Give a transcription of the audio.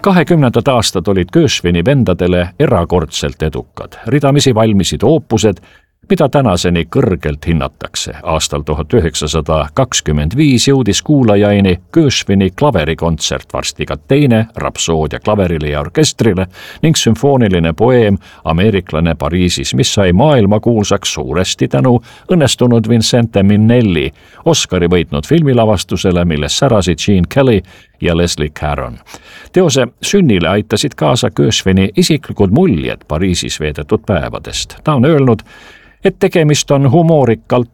20 aastad olid Gershwini vendadele erakordselt edukad. Ridamisi valmisid oopused, mida tänaseni kõrgelt hinnatakse. Aastal 1925 jõudis kuulajaini Gershwini klaverikontsert, varsti ka teine rapsoodia klaverile ja orkestrile ning sümfooniline poeem Ameeriklane Pariisis, mis sai maailmakuulsaks suuresti tänu õnnestunud Vincente Minnelli Oscari võitnud filmilavastusele, milles särasid Gene Kelly ja Leslie Caron. Teose sünnile aitasid kaasa Gershwini isiklikud muljed Pariisis veedetud päevadest. Ta on öelnud, et tegemist on humoorikalt